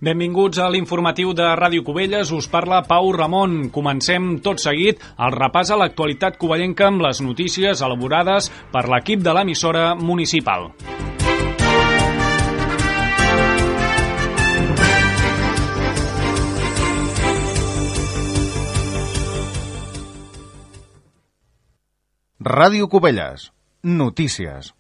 Benvinguts a l'informatiu de Ràdio Cubelles, us parla Pau Ramon. Comencem tot seguit el repàs a l'actualitat covellenca amb les notícies elaborades per l'equip de l'emissora municipal. Ràdio Cubelles. Notícies.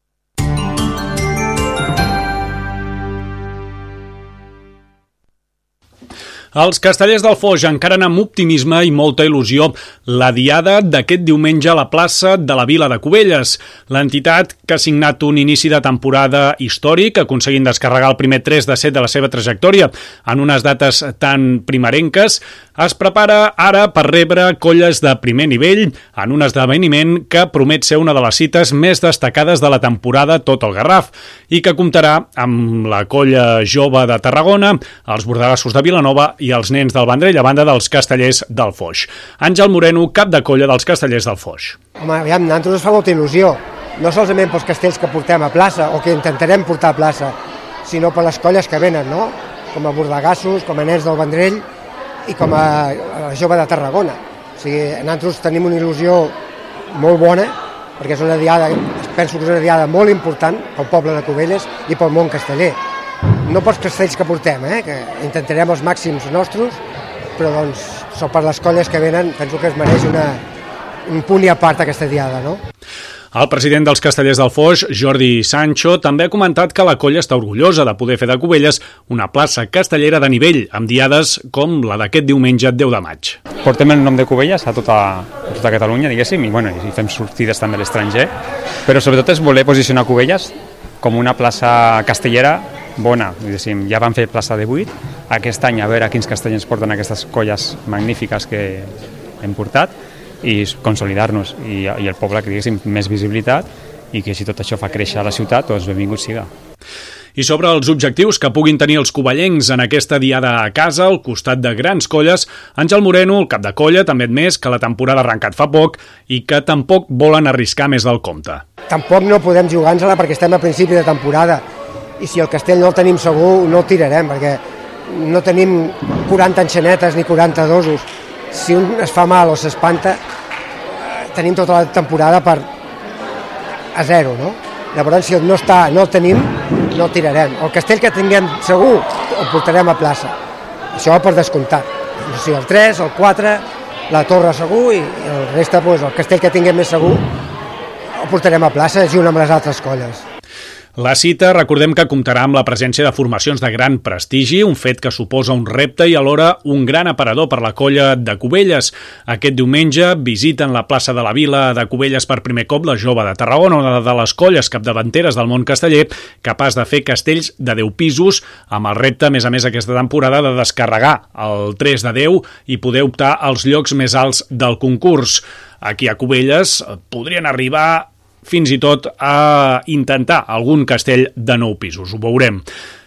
Els castellers del Foix encaren amb optimisme i molta il·lusió la diada d'aquest diumenge a la plaça de la Vila de Cubelles. L'entitat, que ha signat un inici de temporada històric, aconseguint descarregar el primer 3 de 7 de la seva trajectòria en unes dates tan primerenques, es prepara ara per rebre colles de primer nivell en un esdeveniment que promet ser una de les cites més destacades de la temporada tot el Garraf i que comptarà amb la colla jove de Tarragona, els bordegassos de Vilanova i els nens del Vendrell, a banda dels castellers del Foix. Àngel Moreno, cap de colla dels castellers del Foix. Home, aviam, a nosaltres ens fa molta il·lusió, no solament pels castells que portem a plaça o que intentarem portar a plaça, sinó per les colles que venen, no? Com a bordegassos, com a nens del Vendrell i com a jove de Tarragona. O sigui, nosaltres tenim una il·lusió molt bona, perquè és una diada, penso que és una diada molt important pel poble de Cubelles i pel món casteller. No pels castells que portem, que intentarem els màxims nostres, però doncs, per les colles que venen, penso que es mereix un punt i a part aquesta diada, no? El president dels castellers del Foix, Jordi Sancho, també ha comentat que la colla està orgullosa de poder fer de Cubelles una plaça castellera de nivell, amb diades com la d'aquest diumenge 10 de maig. Portem el nom de Cubelles a tota Catalunya, diguéssim, i fem sortides també a l'estranger, però sobretot és voler posicionar Cubelles com una plaça castellera bona, diguéssim. Ja vam fer plaça de 8, aquest any a veure quins castellers porten aquestes colles magnífiques que hem portat i consolidar-nos i el poble que diguéssim més visibilitat i que si tot això fa créixer la ciutat, doncs benvingut siga. I sobre els objectius que puguin tenir els covellencs en aquesta diada a casa, al costat de grans colles, Àngel Moreno, el cap de colla, també ha admès que la temporada ha arrencat fa poc i que tampoc volen arriscar més del compte. Tampoc no podem jugar-nos-la perquè estem a principi de temporada i si el castell no el tenim segur no el tirarem perquè no tenim 40 enxanetes ni 40 dosos. Si un es fa mal o s'espanta, tenim tota la temporada a zero, no? Llavors, si no el tenim, no el tirarem. El castell que tinguem segur, el portarem a plaça. Això per descomptat. O sigui, el 3, el 4, la torre segur i el reste, el castell que tinguem més segur, el portarem a plaça junt amb les altres colles. La cita, recordem que comptarà amb la presència de formacions de gran prestigi, un fet que suposa un repte i alhora un gran aparador per la colla de Cubelles. Aquest diumenge visiten la plaça de la Vila de Cubelles per primer cop la jove de Tarragona, una de les colles capdavanteres del món casteller, capaç de fer castells de 10 pisos, amb el repte, a més aquesta temporada, de descarregar el 3 de 10 i poder optar als llocs més alts del concurs. Aquí a Cubelles podrien arribar fins i tot a intentar algun castell de 9 pisos, ho veurem.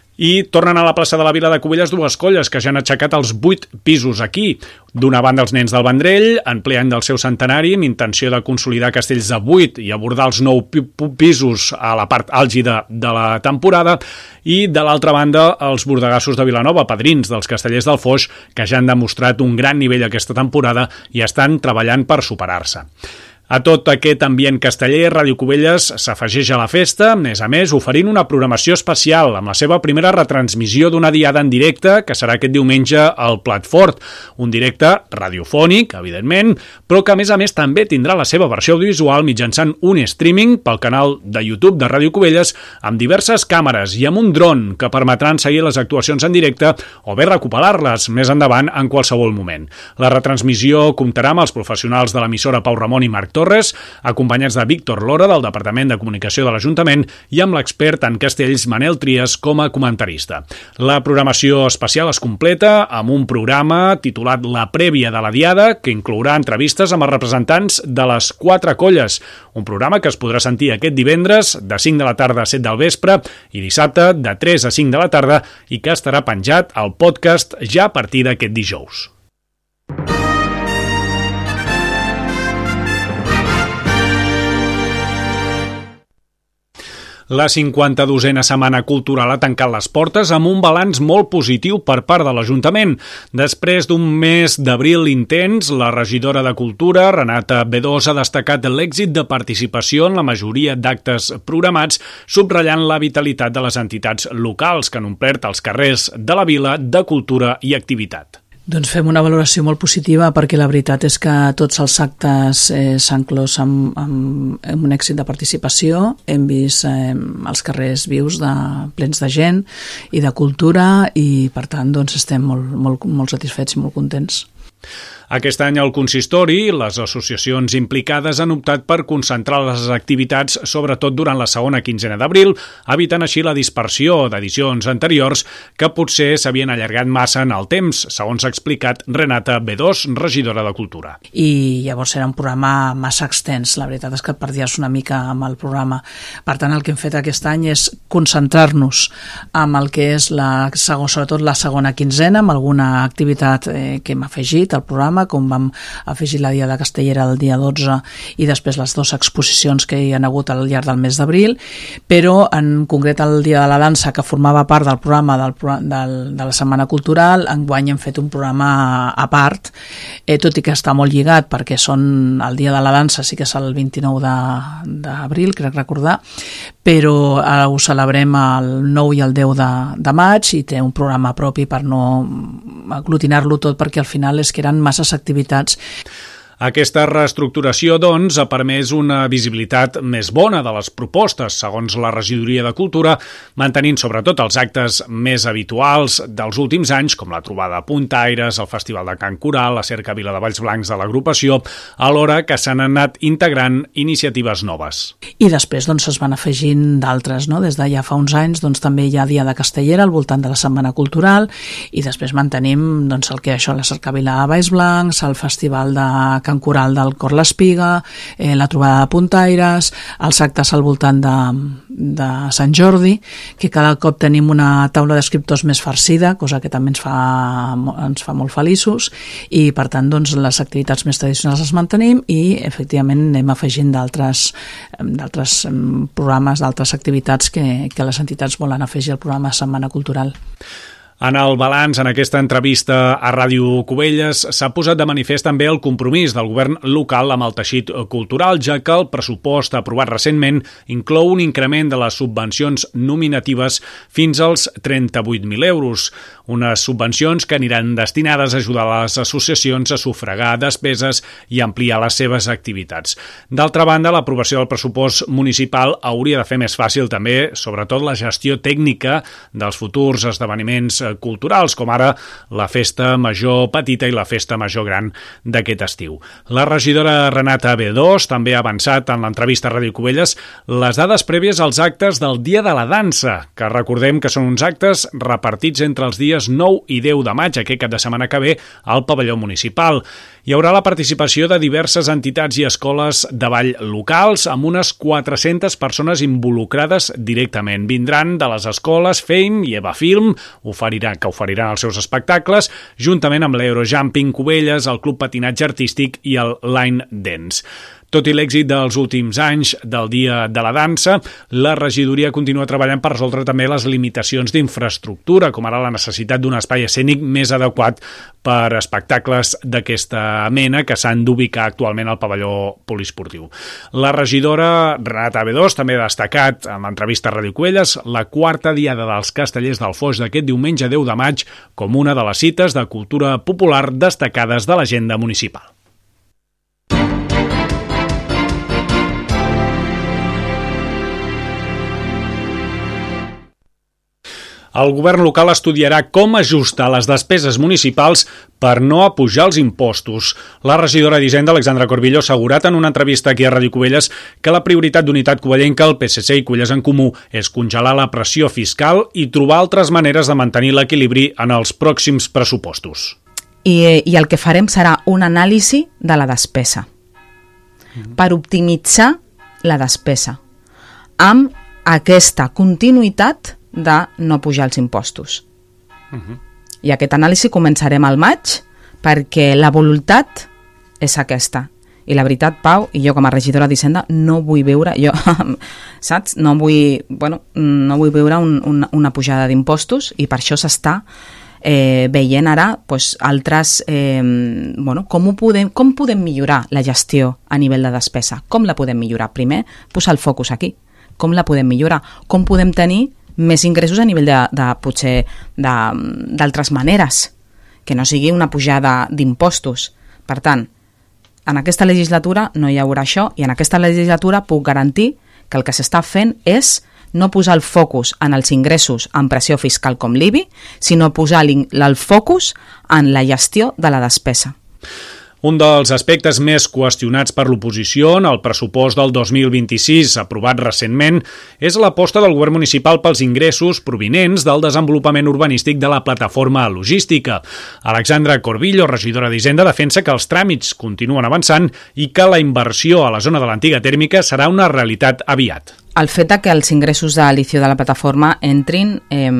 I tornen a la plaça de la Vila de Cubelles dues colles que ja han aixecat els 8 pisos aquí. D'una banda els nens del Vendrell, en ple any del seu centenari, amb intenció de consolidar castells de 8 i abordar els 9 pisos a la part àlgida de la temporada, i de l'altra banda els bordegassos de Vilanova, padrins dels castellers del Foix, que ja han demostrat un gran nivell aquesta temporada i estan treballant per superar-se. A tot aquest ambient casteller, Ràdio Cubelles s'afegeix a la festa, a més, oferint una programació especial amb la seva primera retransmissió d'una diada en directe, que serà aquest diumenge al Plat Fort. Un directe radiofònic, evidentment, però que, a més, també tindrà la seva versió audiovisual mitjançant un streaming pel canal de YouTube de Ràdio Cubelles amb diverses càmeres i amb un dron que permetran seguir les actuacions en directe o bé recuperar-les més endavant en qualsevol moment. La retransmissió comptarà amb els professionals de l'emissora Pau Ramon i Marc Torres, acompanyats de Víctor Lora, del Departament de Comunicació de l'Ajuntament, i amb l'expert en castells Manel Trias com a comentarista. La programació especial es completa amb un programa titulat La Prèvia de la Diada, que inclourà entrevistes amb els representants de les 4 colles. Un programa que es podrà sentir aquest divendres de 5 de la tarda a 7 del vespre i dissabte de 3 a 5 de la tarda i que estarà penjat al podcast ja a partir d'aquest dijous. La 52a Setmana Cultural ha tancat les portes amb un balanç molt positiu per part de l'Ajuntament. Després d'un mes d'abril intens, la regidora de Cultura, Renata Bedós, ha destacat l'èxit de participació en la majoria d'actes programats, subratllant la vitalitat de les entitats locals que han omplert els carrers de la vila de cultura i activitat. Doncs fem una valoració molt positiva perquè la veritat és que tots els actes s'han clos amb un èxit de participació. Hem vist els carrers vius plens de gent i de cultura i per tant doncs, estem molt satisfets i molt contents. Aquest any al consistori, les associacions implicades han optat per concentrar les activitats sobretot durant la segona quinzena d'abril, evitant així la dispersió d'edicions anteriors que potser s'havien allargat massa en el temps, segons ha explicat Renata Bedós, regidora de Cultura. I llavors era un programa massa extens, la veritat és que et perdies una mica amb el programa. Per tant, el que hem fet aquest any és concentrar-nos amb el que és sobretot la segona quinzena, amb alguna activitat que hem afegit al programa, com vam afegir la Diada Castellera el dia 12 i després les dues exposicions que hi ha hagut al llarg del mes d'abril, però en concret el Dia de la Dansa, que formava part del programa de la Setmana Cultural, enguany hem fet un programa a part, tot i que està molt lligat perquè el Dia de la Dansa sí que és el 29 d'abril, crec recordar, però ho celebrem el 9 i el 10 de maig i té un programa propi per no aglutinar-lo tot, perquè al final és que eren masses activitats. Aquesta reestructuració, doncs, ha permès una visibilitat més bona de les propostes, segons la regidoria de Cultura, mantenint sobretot els actes més habituals dels últims anys, com la trobada a Puntaires, el Festival de Cant Coral, la cerca Vila de Valls Blancs de l'agrupació, alhora que s'han anat integrant iniciatives noves. I després doncs, es van afegint d'altres, no? Des de ja fa uns anys doncs, també hi ha Diada Castellera al voltant de la Setmana Cultural i després mantenim doncs, la cerca Vila de Valls Blancs, el Festival de Cant Coral del Cor l'Espiga, la trobada de Puntaires, els actes al voltant de Sant Jordi, que cada cop tenim una taula d'escriptors més farcida, cosa que també ens fa molt feliços, i per tant doncs, les activitats més tradicionals les mantenim i efectivament anem afegint d'altres programes, d'altres activitats que les entitats volen afegir al programa Setmana Cultural. En el balanç, en aquesta entrevista a Ràdio Cubelles, s'ha posat de manifest també el compromís del govern local amb el teixit cultural, ja que el pressupost aprovat recentment inclou un increment de les subvencions nominatives fins als 38.000 euros. Unes subvencions que aniran destinades a ajudar les associacions a sufragar despeses i ampliar les seves activitats. D'altra banda, l'aprovació del pressupost municipal hauria de fer més fàcil també, sobretot, la gestió tècnica dels futurs esdeveniments culturals, com ara la festa major petita i la festa major gran d'aquest estiu. La regidora Renata Bedós també ha avançat en l'entrevista a Ràdio Cubelles les dades prèvies als actes del Dia de la Dansa, que recordem que són uns actes repartits entre els dies 9 i 10 de maig, aquest cap de setmana que ve, al pavelló municipal. Hi haurà la participació de diverses entitats i escoles de ball locals, amb unes 400 persones involucrades directament. Vindran de les escoles Fame i Eva Film, que oferiran els seus espectacles, juntament amb l'Eurojumping Cubelles, el Club Patinatge Artístic i el Line Dance. Tot i l'èxit dels últims anys del Dia de la Dansa, la regidoria continua treballant per resoldre també les limitacions d'infraestructura, com ara la necessitat d'un espai escènic més adequat per espectacles d'aquesta mena que s'han d'ubicar actualment al pavelló poliesportiu. La regidora Renata Bedós també ha destacat en l'entrevista a Ràdio Cubelles la quarta Diada dels Castellers del Foix d'aquest diumenge 10 de maig com una de les cites de cultura popular destacades de l'agenda municipal. El govern local estudiarà com ajustar les despeses municipals per no apujar els impostos. La regidora d'Hisenda, Alexandra Corbillo, ha assegurat en una entrevista aquí a Ràdio Cubelles que la prioritat d'Unitat Covellenca, el PSC i Cubelles en Comú és congelar la pressió fiscal i trobar altres maneres de mantenir l'equilibri en els pròxims pressupostos. I el que farem serà un anàlisi de la despesa per optimitzar la despesa amb aquesta continuïtat de no pujar els impostos. I aquest anàlisi començarem al maig perquè la voluntat és aquesta I la veritat, Pau, i jo com a regidora d'Hisenda no vull veure, saps? No vull veure una pujada d'impostos, i per això s'està veient ara altres... com podem millorar la gestió a nivell de despesa? Com la podem millorar? Primer, posar el focus aquí. Com la podem millorar? Com podem tenir més ingressos a nivell potser d'altres maneres, que no sigui una pujada d'impostos. Per tant, en aquesta legislatura no hi haurà això, i en aquesta legislatura puc garantir que el que s'està fent és no posar el focus en els ingressos en pressió fiscal com l'IBI, sinó posar el focus en la gestió de la despesa. Un dels aspectes més qüestionats per l'oposició en el pressupost del 2026, aprovat recentment, és l'aposta del govern municipal pels ingressos provinents del desenvolupament urbanístic de la plataforma logística. Alexandra Corbillo, regidora d'Hisenda, defensa que els tràmits continuen avançant i que la inversió a la zona de l'antiga tèrmica serà una realitat aviat. El fet que els ingressos de l'inici de la plataforma entrin...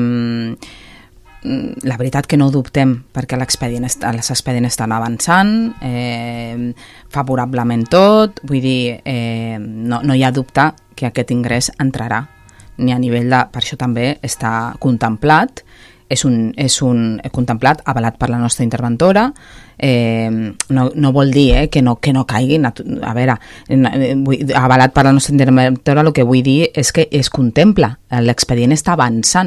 la veritat que no ho dubtem, perquè els expedients estan avançant favorablement tot, vull dir, no hi ha dubte que aquest ingrés entrarà, ni a nivell de... Per això també està contemplat, és un contemplat, avalat per la nostra interventora, no vol dir que no caiguin, a veure, avalat per la nostra interventora, el que vull dir és que es contempla, l'expedient està avançant.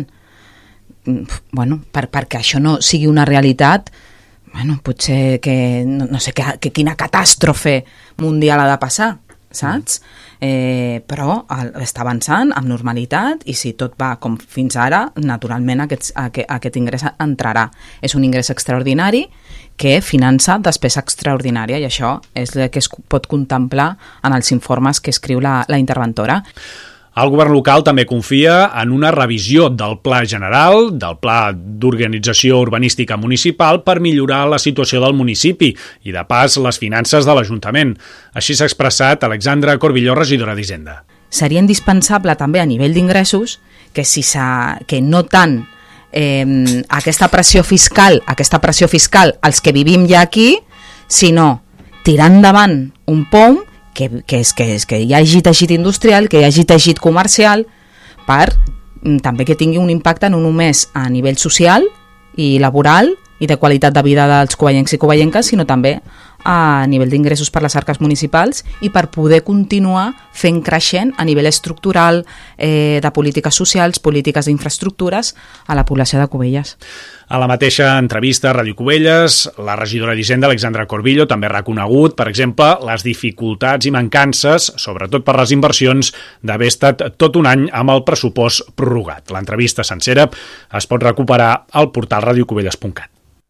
Perquè això no sigui una realitat, potser que no sé que quina catàstrofe mundial ha de passar, saps? Però està avançant amb normalitat, i si tot va com fins ara, naturalment aquest ingrés entrarà. És un ingrés extraordinari que finança despesa extraordinària, i això és el que es pot contemplar en els informes que escriu la interventora. El govern local també confia en una revisió del Pla General, del Pla d'Organització Urbanística Municipal, per millorar la situació del municipi i, de pas, les finances de l'Ajuntament. Així s'ha expressat Alexandra Corbillo, regidora d'Hisenda. Seria indispensable també a nivell d'ingressos que no tant aquesta pressió fiscal als que vivim ja aquí, sinó tirar endavant un POM que hi hagi teixit industrial, que hi hagi teixit comercial, per també que tingui un impacte no només a nivell social i laboral i de qualitat de vida dels covellencs i covellenques, sinó també a nivell d'ingressos per les arques municipals, i per poder continuar fent creixent a nivell estructural de polítiques socials, polítiques d'infraestructures a la població de Cubelles. A la mateixa entrevista a Ràdio Cubelles, la regidora d'Hisenda, Alexandra Corbillo, també ha reconegut, per exemple, les dificultats i mancances, sobretot per les inversions, d'haver estat tot un any amb el pressupost prorrogat. L'entrevista sencera es pot recuperar al portal radiocubelles.cat.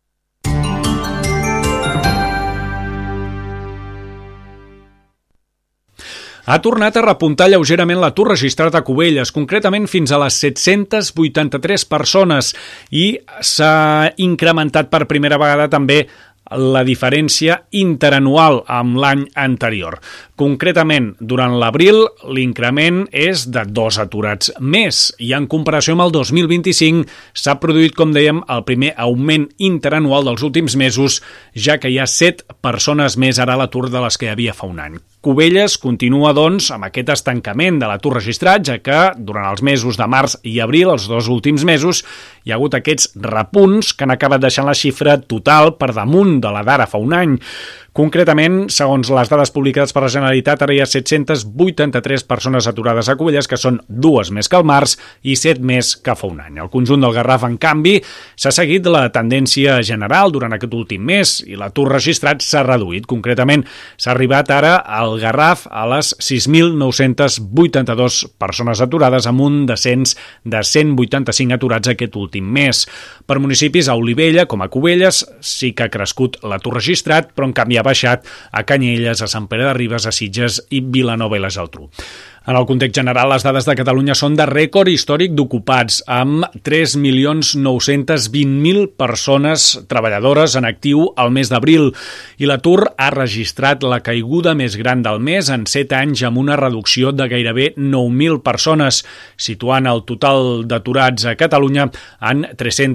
Ha tornat a repuntar lleugerament l'atur registrat a Cubelles, concretament fins a les 783 persones, i s'ha incrementat per primera vegada també la diferència interanual amb l'any anterior. Concretament, durant l'abril, l'increment és de 2 aturats més, i en comparació amb el 2025 s'ha produït, com dèiem, el primer augment interanual dels últims mesos, ja que hi ha 7 persones més ara a l'atur de les que hi havia fa un any. Cubelles continua, doncs, amb aquest estancament de l'atur registrat, ja que durant els mesos de març i abril, els 2 últims mesos, hi ha hagut aquests repunts que han acabat deixant la xifra total per damunt de la d'ara fa un any. Concretament, segons les dades publicades per la Generalitat, ara hi ha 783 persones aturades a Cubelles, que són 2 més que al març i 7 més que fa un any. El conjunt del Garraf, en canvi, s'ha seguit la tendència general durant aquest últim mes i l'atur registrat s'ha reduït. Concretament, s'ha arribat ara al Garraf a les 6.982 persones aturades, amb un descens de 185 aturats aquest últim mes. Per municipis, a Olivella, com a Cubelles, sí que ha crescut l'atur registrat, però en canvi ha baixat a Canyelles, a Sant Pere de Ribes, a Sitges i Vilanova i la Geltrú. En el context general, les dades de Catalunya són de rècord històric d'ocupats, amb 3.920.000 persones treballadores en actiu al mes d'abril, i l'atur ha registrat la caiguda més gran del mes en 7 anys, amb una reducció de gairebé 9.000 persones, situant el total d'aturats a Catalunya en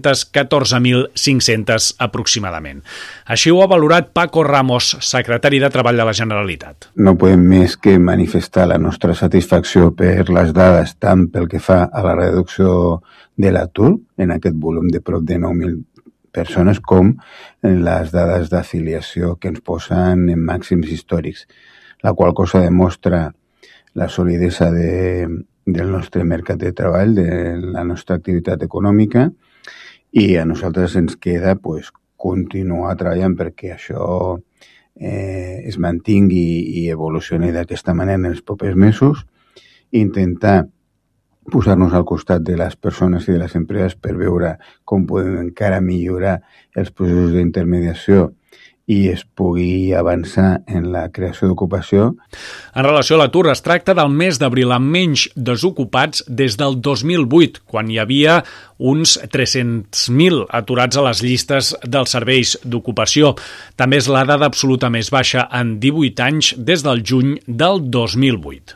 314.500 aproximadament. Així ho ha valorat Paco Ramos, secretari de Treball de la Generalitat. No podem més que manifestar la nostra satisfacció per les dades, tant pel que fa a la reducció de l'atur, en aquest volum de prop de 9.000 persones, com les dades d'afiliació que ens posen en màxims històrics, la qual cosa demostra la solidesa del nostre mercat de treball, de la nostra activitat econòmica, i a nosaltres ens queda continuar treballant perquè això es mantingui i evolucioni d'aquesta manera en els propers mesos, intentar posar-nos al costat de les persones i de les empreses per veure com podem encara millorar els processos d'intermediació i es pugui avançar en la creació d'ocupació. En relació a l'atur, es tracta del mes d'abril amb menys desocupats des del 2008, quan hi havia uns 300.000 aturats a les llistes dels serveis d'ocupació. També és la dada absoluta més baixa en 18 anys des del juny del 2008.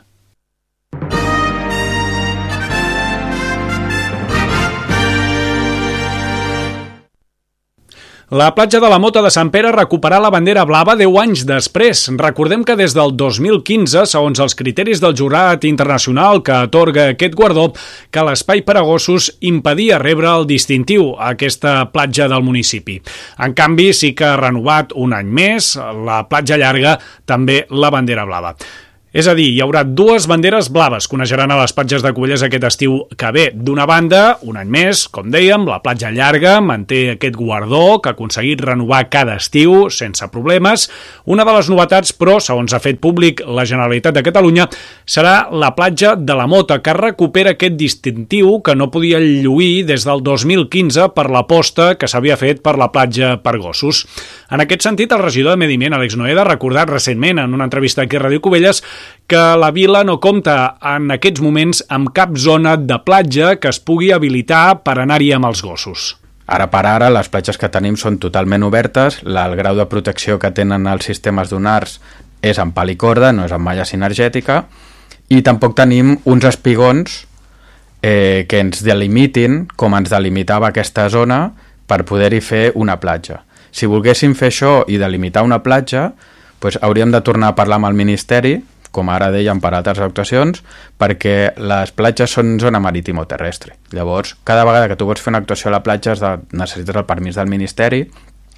La platja de la Mota de Sant Pere recuperà la bandera blava 10 anys després. Recordem que des del 2015, segons els criteris del jurat internacional que atorga aquest guardó, que l'espai per a gossos impedia rebre el distintiu a aquesta platja del municipi. En canvi, sí que ha renovat un any més la platja llarga, també la bandera blava. És a dir, hi haurà 2 banderes blaves que onejaran a les platges de Cubelles aquest estiu que ve. D'una banda, un any més, com dèiem, la platja llarga manté aquest guardó que ha aconseguit renovar cada estiu sense problemes. Una de les novetats, però, segons ha fet públic la Generalitat de Catalunya, serà la platja de la Mota, que recupera aquest distintiu que no podia lluir des del 2015 per l'aposta que s'havia fet per la platja per gossos. En aquest sentit, el regidor de Medi Ambient, Àlex Noeda, ha recordat recentment en una entrevista aquí a Ràdio Cubelles que la vila no compta en aquests moments amb cap zona de platja que es pugui habilitar per anar-hi amb els gossos. Ara per ara, les platges que tenim són totalment obertes, el grau de protecció que tenen els sistemes dunars és amb pal i corda, no és amb malla cinegètica, i tampoc tenim uns espigons que ens delimitin com ens delimitava aquesta zona per poder-hi fer una platja. Si volguéssim fer això i delimitar una platja, doncs hauríem de tornar a parlar amb el Ministeri, com ara dèiem per altres actuacions, perquè les platges són zona marítim-terrestre. Llavors, cada vegada que tu vols fer una actuació a la platja necessites el permís del Ministeri,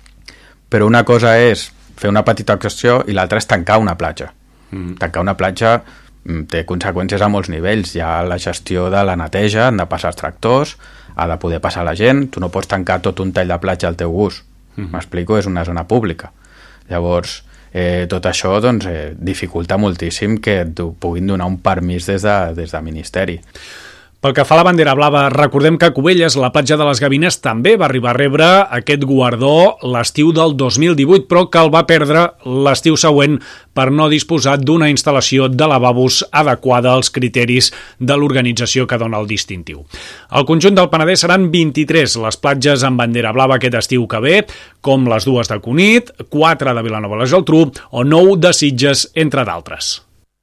però una cosa és fer una petita actuació i l'altra és tancar una platja. Tancar una platja té conseqüències a molts nivells. Hi ha la gestió de la neteja, han de passar els tractors, ha de poder passar la gent, tu no pots tancar tot un tall de platja al teu gust. M'explico? És una zona pública. Llavors, tot això dificulta moltíssim que et puguin donar un permís des de Ministeri. Pel que fa a la bandera blava, recordem que a Cubelles, la platja de les Gavines, també va arribar a rebre aquest guardó l'estiu del 2018, però que el va perdre l'estiu següent per no disposar d'una instal·lació de lavabos adequada als criteris de l'organització que dona el distintiu. Al conjunt del Penedès seran 23 les platges amb bandera blava aquest estiu que ve, com les 2 de Cunit, 4 de Vilanova i la Geltrú o 9 de Sitges, entre d'altres.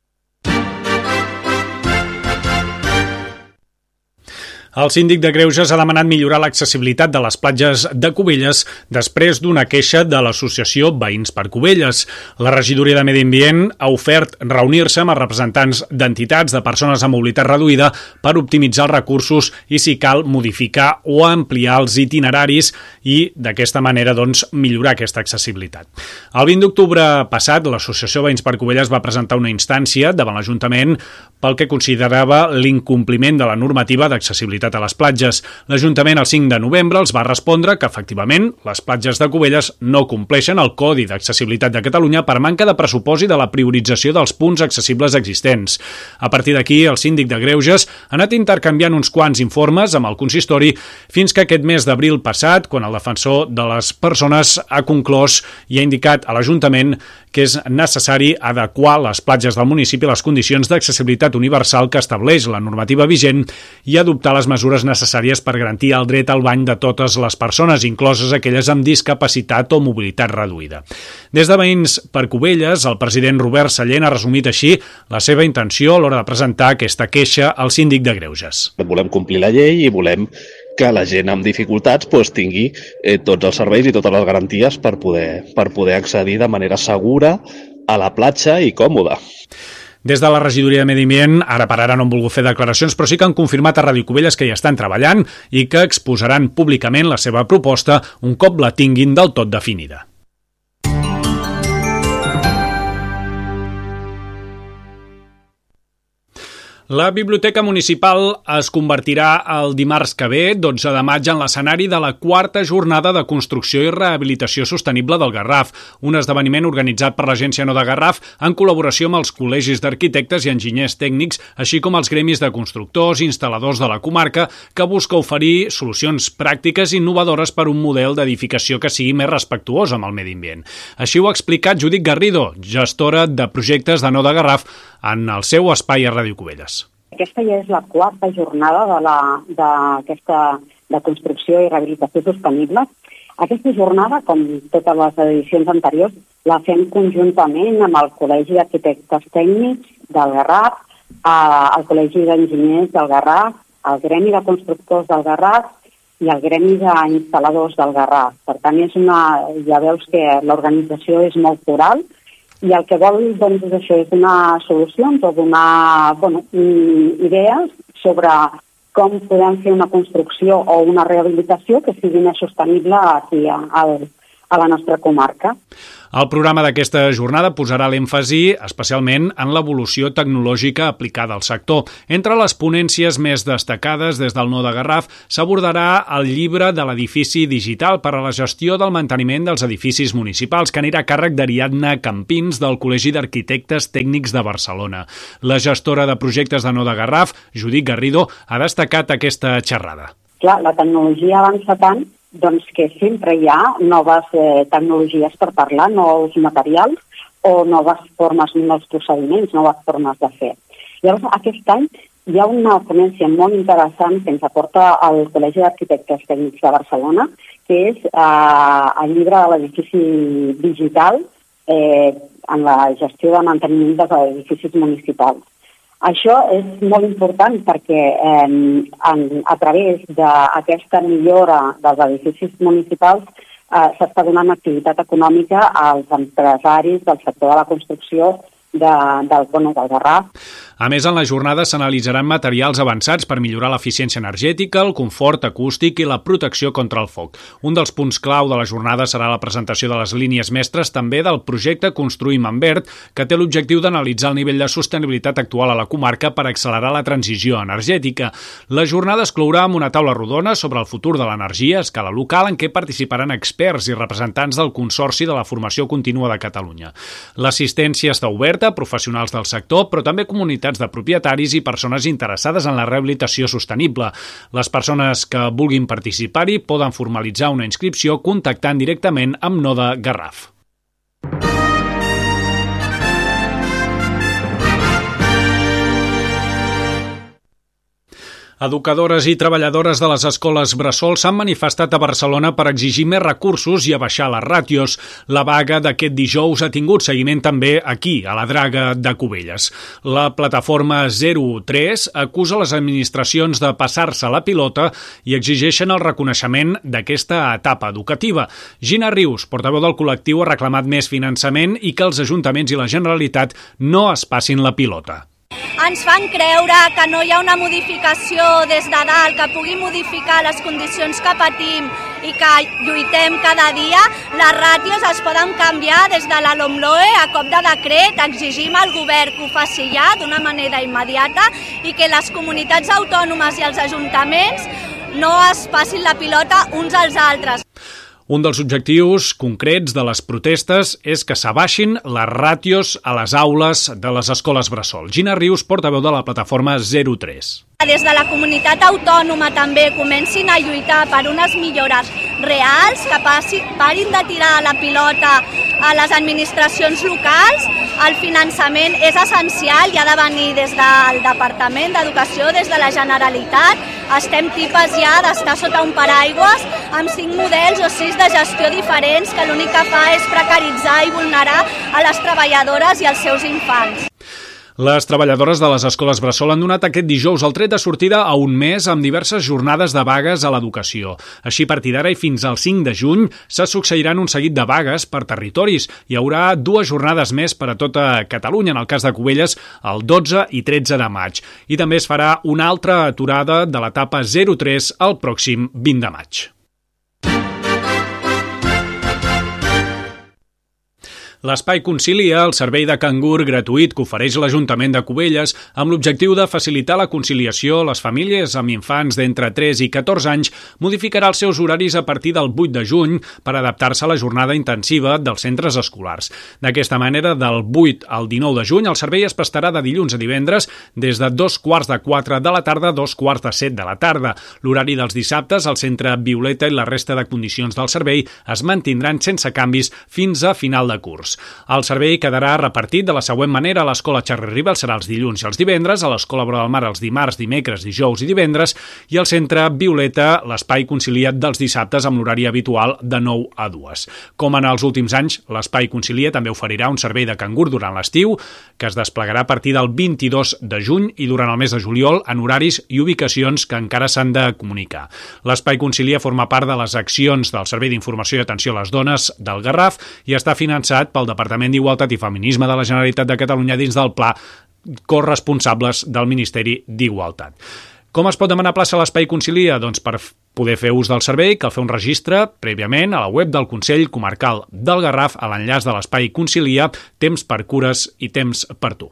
El síndic de Greuges ha demanat millorar l'accessibilitat de les platges de Cubelles després d'una queixa de l'associació Veïns per Cubelles. La regidoria de Medi Ambient ha ofert reunir-se amb els representants d'entitats de persones amb mobilitat reduïda per optimitzar els recursos i, si cal, modificar o ampliar els itineraris i, d'aquesta manera, millorar aquesta accessibilitat. El 20 d'octubre passat, l'associació Veïns per Cubelles va presentar una instància davant l'Ajuntament pel que considerava l'incompliment de la normativa d'accessibilitat a les platges. L'Ajuntament el 5 de novembre els va respondre que, efectivament, les platges de Cubelles no compleixen el Codi d'Accessibilitat de Catalunya per manca de pressupost i de la priorització dels punts accessibles existents. A partir d'aquí, el síndic de Greuges ha anat intercanviant uns quants informes amb el consistori fins que aquest mes d'abril passat, quan el defensor de les persones ha conclòs i ha indicat a l'Ajuntament que és necessari adequar les platges del municipi a les condicions d'accessibilitat universal que estableix la normativa vigent i adoptar les mesures necessàries per garantir el dret al bany de totes les persones, incloses aquelles amb discapacitat o mobilitat reduïda. Des de Veïns per Cubelles, el president Robert Sallent ha resumit així la seva intenció a l'hora de presentar aquesta queixa al síndic de Greuges. Volem complir la llei i volem que la gent amb dificultats tingui tots els serveis i totes les garanties per poder accedir de manera segura a la platja i còmoda. Des de la regidoria de Medi Ambient, ara per ara no han volgut fer declaracions, però sí que han confirmat a Ràdio Cubelles que hi estan treballant i que exposaran públicament la seva proposta un cop la tinguin del tot definida. La Biblioteca Municipal es convertirà el dimarts que ve, 12 de maig, en l'escenari de la 4a jornada de construcció i rehabilitació sostenible del Garraf, un esdeveniment organitzat per l'Agència Noda Garraf en col·laboració amb els col·legis d'arquitectes i enginyers tècnics, així com els gremis de constructors i instal·ladors de la comarca, que busca oferir solucions pràctiques i innovadores per un model d'edificació que sigui més respectuós amb el medi ambient. Així ho ha explicat Judit Garrido, gestora de projectes de Noda Garraf, en el seu espai a Ràdio Cubelles. Aquesta ja és la 4a jornada de construcció i rehabilitació sostenible. Aquesta jornada, com totes les edicions anteriors, la fem conjuntament amb el Col·legi d'Arquitectes Tècnics del Garraf, el Col·legi d'Enginyers del Garraf, el Gremi de Constructors del Garraf i el Gremi d'Instal·ladors del Garraf. Per tant, ja veus que l'organització és molt plural, i el que vol és això, és donar solucions o donar idees sobre com podem fer una construcció o una rehabilitació que sigui més sostenible aquí a la nostra comarca. El programa d'aquesta jornada posarà l'èmfasi especialment en l'evolució tecnològica aplicada al sector. Entre les ponències més destacades des del Noda Garraf s'abordarà el llibre de l'edifici digital per a la gestió del manteniment dels edificis municipals, que anirà a càrrec d'Ariadna Campins del Col·legi d'Arquitectes Tècnics de Barcelona. La gestora de projectes de Noda Garraf, Judit Garrido, ha destacat aquesta xerrada. Clar, la tecnologia avança tant que sempre hi ha noves tecnologies per parlar, nous materials o noves formes, nous procediments, noves formes de fer. Llavors, aquest any hi ha una ponència molt interessant que ens aporta el Col·legi d'Arquitectes Tècnics de Barcelona, que és el llibre de l'edifici digital en la gestió de manteniment dels edificis municipals. Això és molt important perquè a través d'aquesta millora dels edificis municipals s'està donant activitat econòmica als empresaris del sector de la construcció del Garraf. A més, en la jornada s'analitzaran materials avançats per millorar l'eficiència energètica, el confort acústic i la protecció contra el foc. Un dels punts clau de la jornada serà la presentació de les línies mestres també del projecte Construïm en Verd, que té l'objectiu d'analitzar el nivell de sostenibilitat actual a la comarca per accelerar la transició energètica. La jornada es clourà amb una taula rodona sobre el futur de l'energia a escala local en què participaran experts i representants del Consorci de la Formació Contínua de Catalunya. L'assistència està oberta a professionals del sector, però també comunitats de propietaris i persones interessades en la rehabilitació sostenible. Les persones que vulguin participar-hi poden formalitzar una inscripció contactant directament amb Noda Garraf. Educadores i treballadores de les escoles bressol s'han manifestat a Barcelona per exigir més recursos i abaixar les ràtios. La vaga d'aquest dijous ha tingut seguiment també aquí, a la Draga de Cubelles. La plataforma 03 acusa les administracions de passar-se la pilota i exigeixen el reconeixement d'aquesta etapa educativa. Gina Rius, portaveu del col·lectiu, ha reclamat més finançament i que els ajuntaments i la Generalitat no es passin la pilota. Ens fan creure que no hi ha una modificació des de dalt que pugui modificar les condicions que patim i que lluitem cada dia. Les ràtios es poden canviar des de la LOMLOE a cop de decret. Exigim al govern que ho faci ja d'una manera immediata i que les comunitats autònomes i els ajuntaments no es passin la pilota uns als altres. Un dels objectius concrets de les protestes és que s'abaixin les ràtios a les aules de les escoles bressol. Gina Rius, portaveu de la plataforma 03. Des de la comunitat autònoma també comencin a lluitar per unes millores reals, que parin de tirar la pilota a les administracions locals. El finançament és essencial i ha de venir des del Departament d'Educació, des de la Generalitat. Estem tipes ja d'estar sota un paraigües amb 5 models o 6 de gestió diferents que l'únic que fa és precaritzar i vulnerar a les treballadores i als seus infants. Les treballadores de les escoles bressol han donat aquest dijous el tret de sortida a un mes amb diverses jornades de vagues a l'educació. Així, a partir d'ara i fins al 5 de juny, se succeiran un seguit de vagues per territoris. Hi haurà 2 jornades més per a tota Catalunya, en el cas de Cubelles, el 12 i 13 de maig. I també es farà una altra aturada de l'etapa 03 el pròxim 20 de maig. L'Espai Concilia, el servei de cangur gratuït que ofereix l'Ajuntament de Cubelles amb l'objectiu de facilitar la conciliació a les famílies amb infants d'entre 3 i 14 anys, modificarà els seus horaris a partir del 8 de juny per adaptar-se a la jornada intensiva dels centres escolars. D'aquesta manera, del 8 al 19 de juny, el servei es prestarà de dilluns a divendres des de 2:45 de la tarda a 2:45 de la tarda. L'horari dels dissabtes al centre Violeta i la resta de condicions del servei es mantindran sense canvis fins a final de curs. El servei quedarà repartit de la següent manera: a l'escola Charri Rivel serà els dilluns i els divendres, a l'escola Vora del Mar els dimarts, dimecres, dijous i divendres, i al centre Violeta l'espai conciliat dels dissabtes amb l'horari habitual de 9 a 2. Com en els últims anys, l'espai concilia també oferirà un servei de cangur durant l'estiu, que es desplegarà a partir del 22 de juny i durant el mes de juliol en horaris i ubicacions que encara s'han de comunicar. L'espai concilia forma part de les accions del Servei d'Informació i Atenció a les Dones del Garraf i està finançat pel Departament d'Igualtat i Feminisme de la Generalitat de Catalunya dins del Pla Corresponsables del Ministeri d'Igualtat. Com es pot demanar plaça a l'Espai Concilia? Doncs per poder fer ús del servei cal fer un registre prèviament a la web del Consell Comarcal del Garraf a l'enllaç de l'Espai Concilia, Temps per Cures i Temps per Tu.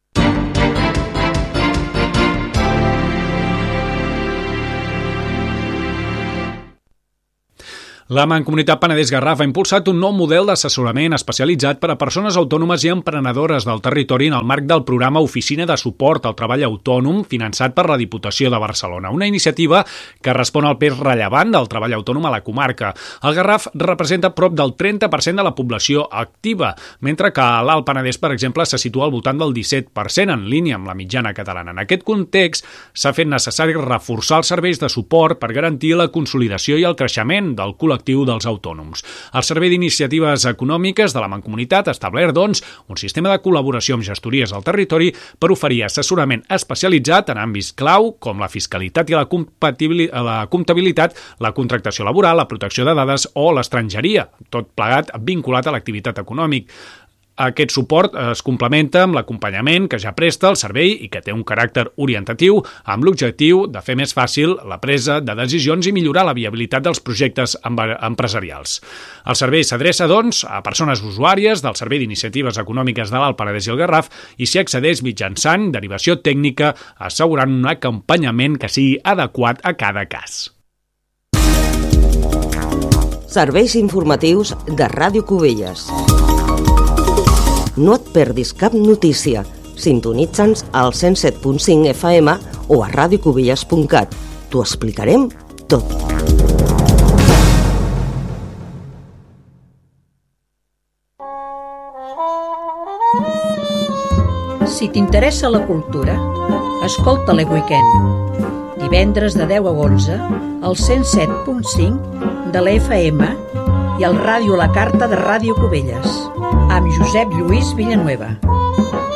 La Mancomunitat Penedès-Garraf ha impulsat un nou model d'assessorament especialitzat per a persones autònomes i emprenedores del territori en el marc del programa Oficina de Suport al Treball Autònom finançat per la Diputació de Barcelona, una iniciativa que respon al pes rellevant del treball autònom a la comarca. El Garraf representa prop del 30% de la població activa, mentre que a l'Alt Penedès, per exemple, se situa al voltant del 17%, en línia amb la mitjana catalana. En aquest context, s'ha fet necessari reforçar els serveis de suport per garantir la consolidació i el creixement del col·lectiu dels autònoms. El Servei d'Iniciatives Econòmiques de la Mancomunitat ha establert, doncs, un sistema de col·laboració amb gestories al territori per oferir assessorament especialitzat en àmbits clau com la fiscalitat i la comptabilitat, la contractació laboral, la protecció de dades o l'estrangeria, tot plegat vinculat a l'activitat econòmica. Aquest suport es complementa amb l'acompanyament que ja presta el servei i que té un caràcter orientatiu amb l'objectiu de fer més fàcil la presa de decisions i millorar la viabilitat dels projectes empresarials. El servei s'adreça, doncs, a persones usuàries del Servei d'Iniciatives Econòmiques de l'Alt Penedès i el Garraf i s'hi accedeix mitjançant derivació tècnica, assegurant un acompanyament que sigui adequat a cada cas. Serveis informatius de Ràdio Cubelles. No et perdis cap notícia. Sintonitza'ns al 107.5 FM o a radiocubelles.cat. T'ho explicarem tot. Si t'interessa la cultura, escolta-la Weekend. Divendres de 10 a 11 al 107.5 de la FM i al Ràdio La Carta de Ràdio Cubelles, amb Josep Lluís Villanueva.